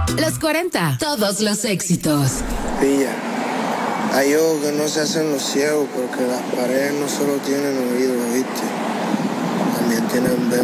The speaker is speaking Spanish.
Los 40, todos los éxitos. Pilla, hay ojos que no se hacen los ciegos porque las paredes no solo tienen oídos, ¿viste? También tienen